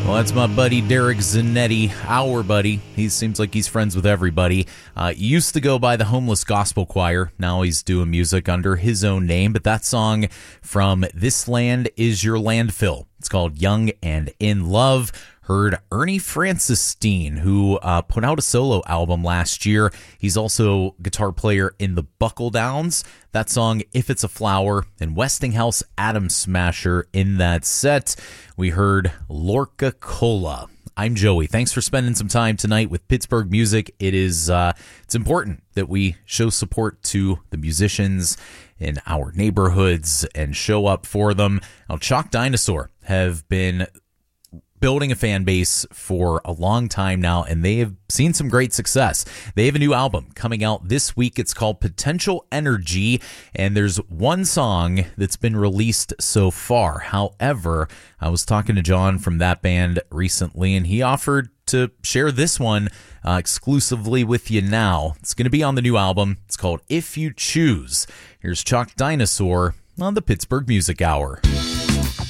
Well, that's my buddy Derek Zanetti, our buddy. He seems like he's friends with everybody. Used to go by the Homeless Gospel Choir. Now he's doing music under his own name. But that song from This Land Is Your Landfill. It's called Young and in Love. Heard Ernie Francisstein, who put out a solo album last year. He's also guitar player in the Buckle Downs. That song, If It's a Flower, and Westinghouse Atom Smasher in that set. We heard Lorca Cola. I'm Joey. Thanks for spending some time tonight with Pittsburgh Music. It's important that we show support to the musicians in our neighborhoods and show up for them. Now, Chalk Dinosaur have been building a fan base for a long time now, and they have seen some great success. They have a new album coming out this week. It's called Potential Energy, and there's one song that's been released so far. However, I was talking to John from that band recently, and he offered to share this one exclusively with you now. It's going to be on the new album. It's called If You Choose. Here's Chalk Dinosaur on the Pittsburgh Music Hour.